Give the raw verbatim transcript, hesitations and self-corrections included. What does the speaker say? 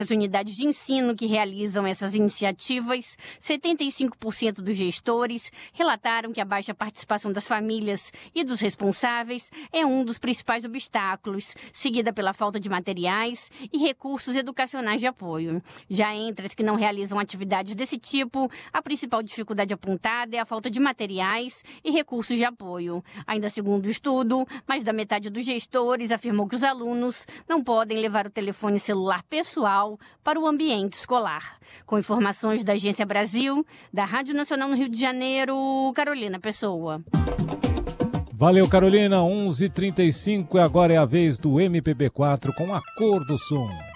As unidades de ensino que realizam essas iniciativas, setenta e cinco por cento dos gestores relataram que a baixa participação das famílias e dos responsáveis é um dos principais obstáculos, seguida pela falta de materiais e recursos educacionais de apoio. Já entre as que não realizam atividades desse tipo, a principal dificuldade apontada é a falta de materiais e recursos de apoio. Ainda segundo o estudo, mais da metade dos gestores afirmou que os alunos não podem levar o telefone celular pessoal para o ambiente escolar. Com informações da Agência Brasil, da Rádio Nacional no Rio de Janeiro, Carolina Pessoa. Valeu, Carolina. onze e trinta e cinco e agora é a vez do M P B quatro com A Cor do Som.